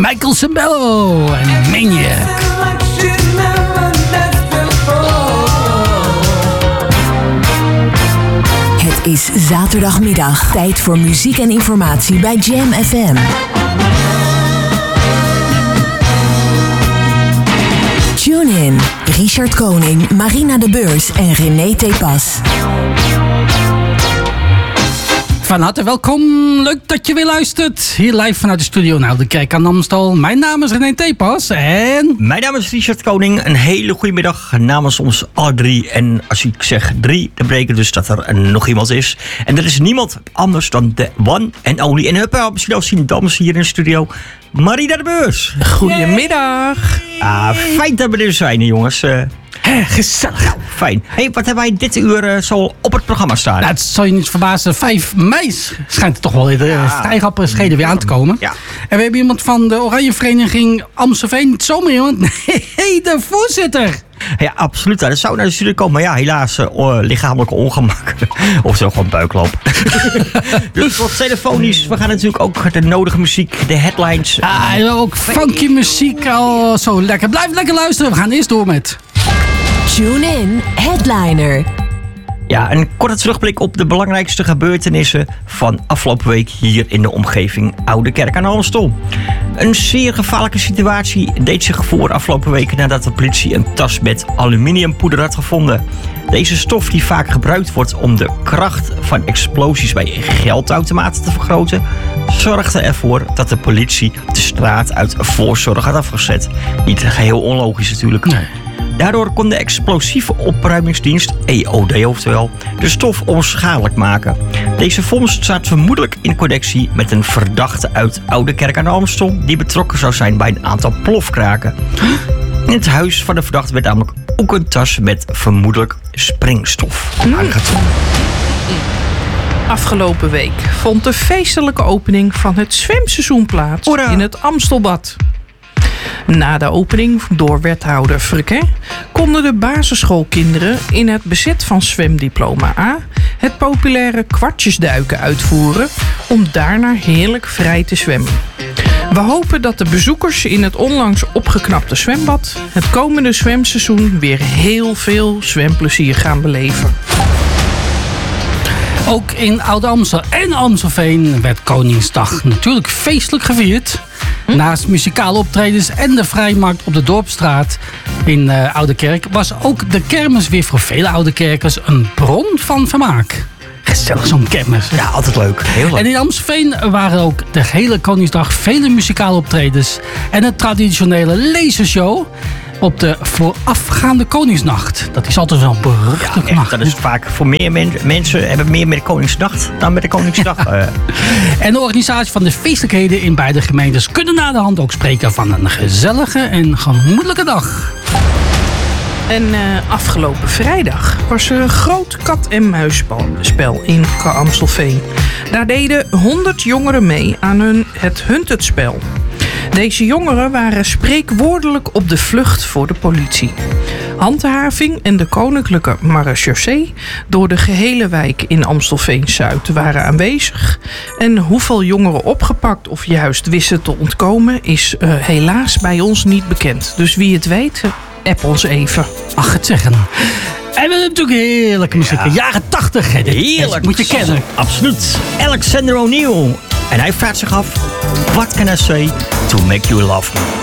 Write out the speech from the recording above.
Michael Sembello en Maniac. Het is zaterdagmiddag. Tijd voor muziek en informatie bij Jam FM. Tune in. Richard Koning, Marina de Beurs en René Tepas. Van harte welkom. Leuk dat je weer luistert. Hier live vanuit de studio in Oude Kerk aan Amstel. Mijn naam is René Tepas en... Mijn naam is Richard Koning. Een hele goede middag namens ons alle drie. En als ik zeg 3, dan betekent dus dat er nog iemand is. En dat is niemand anders dan de one and only. En heb misschien al zien dames hier in de studio. Marina de Beurs. Goedemiddag. Fijn dat we er zijn, jongens. Gezellig. Nou, fijn. Hey, wat hebben wij dit uur zo op het programma staan? Nou, het zal je niet verbazen. 5 mei schijnt er toch wel de stijgappelscheden weer aan te komen. Ja. En we hebben iemand van de Oranje Vereniging Amstelveen. Niet zomaar iemand. Nee, de voorzitter. Ja, absoluut. Dat zou naar de studio komen. Maar ja, helaas lichamelijke ongemak. Of zo gewoon buikloop. Dus wat telefonisch. We gaan natuurlijk ook de nodige muziek, de headlines. En ook funky muziek. Oh, zo lekker. Blijf lekker luisteren. We gaan eerst door met... Tune in, Headliner. Ja, een korte terugblik op de belangrijkste gebeurtenissen van afgelopen week hier in de omgeving Oude Kerk aan Amstel. Een zeer gevaarlijke situatie deed zich voor afgelopen week nadat de politie een tas met aluminiumpoeder had gevonden. Deze stof die vaak gebruikt wordt om de kracht van explosies bij geldautomaten te vergroten, zorgde ervoor dat de politie de straat uit voorzorg had afgezet. Niet geheel onlogisch natuurlijk. Nee. Daardoor kon de explosieve opruimingsdienst, EOD oftewel, de stof onschadelijk maken. Deze vondst staat vermoedelijk in connectie met een verdachte uit Oude Kerk aan de Amstel die betrokken zou zijn bij een aantal plofkraken. In het huis van de verdachte werd namelijk ook een tas met vermoedelijk springstof aangetroffen. Afgelopen week vond de feestelijke opening van het zwemseizoen plaats. Hoera. In het Amstelbad. Na de opening door wethouder Fricke konden de basisschoolkinderen in het bezit van zwemdiploma A het populaire kwartjesduiken uitvoeren om daarna heerlijk vrij te zwemmen. We hopen dat de bezoekers in het onlangs opgeknapte zwembad het komende zwemseizoen weer heel veel zwemplezier gaan beleven. Ook in Oud-Amstel en Amstelveen werd Koningsdag natuurlijk feestelijk gevierd. Naast muzikale optredens en de vrijmarkt op de Dorpsstraat in Oude Kerk was ook de kermis weer voor vele Oude Kerkers een bron van vermaak. Gezellig zo'n kermis. Ja, altijd leuk. Heel leuk. En in Amstelveen waren ook de hele Koningsdag vele muzikale optredens en een traditionele lasershow op de voorafgaande Koningsnacht. Dat is altijd wel een beruchte Ja, nacht. dat is vaak voor meer mensen hebben meer met de Koningsnacht dan met de Koningsdag. En de organisatie van de feestelijkheden in beide gemeentes kunnen na de hand ook spreken van een gezellige en gemoedelijke dag. En afgelopen vrijdag was er een groot kat-en-muisspel in Amstelveen. Daar deden 100 jongeren mee aan het Hunted-spel. Deze jongeren waren spreekwoordelijk op de vlucht voor de politie. Handhaving en de koninklijke marechaussee door de gehele wijk in Amstelveen-Zuid waren aanwezig. En hoeveel jongeren opgepakt of juist wisten te ontkomen is helaas bij ons niet bekend. Dus wie het weet, app ons even. Ach, het zeggen. En we hebben natuurlijk heerlijke muziek. Ja. Jaren 80. Hè. Heerlijk. Moet je kennen. Absoluut. Alexander O'Neal. En hij vraagt zich af, what can I say to make you love me?